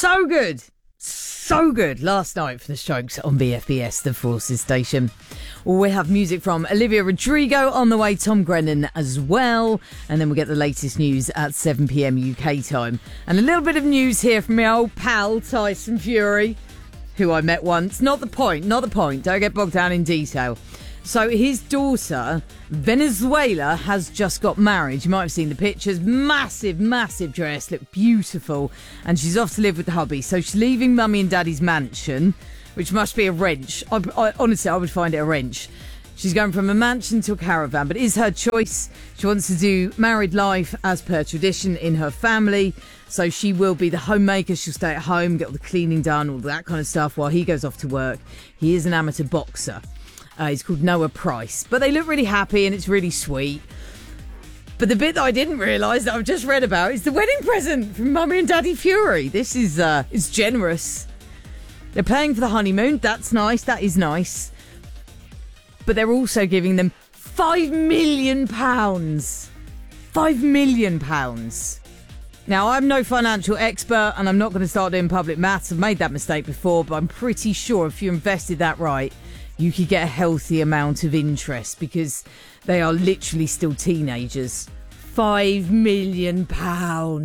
So good. So good last night for the Strokes on BFBS, the Forces station. We have music from Olivia Rodrigo on the way, Tom Grennan as well. And then we'll get the latest news at 7 p.m. UK time. And a little bit of news here from my old pal, Tyson Fury, who I met once. Not the point. Don't get bogged down in detail. So his daughter, Venezuela, has just got married. You might have seen the pictures. Massive, massive dress. Looked beautiful. And she's off to live with the hubby. So she's leaving mummy and daddy's mansion, which must be a wrench. Honestly, I would find it a wrench. She's going from a mansion to a caravan, but it is her choice. She wants to do married life as per tradition in her family. So she will be the homemaker. She'll stay at home, get all the cleaning done, all that kind of stuff while he goes off to work. He is an amateur boxer. He's called Noah Price. But they look really happy and it's really sweet. But the bit that I didn't realise that I've just read about is the wedding present from Mummy and Daddy Fury. This is it's generous. They're paying for the honeymoon. That's nice. That is nice. But they're also giving them £5 million. £5 million. Now, I'm no financial expert and I'm not going to start doing public maths. I've made that mistake before, but I'm pretty sure if you invested that right, you could get a healthy amount of interest because they are literally still teenagers. £5 million.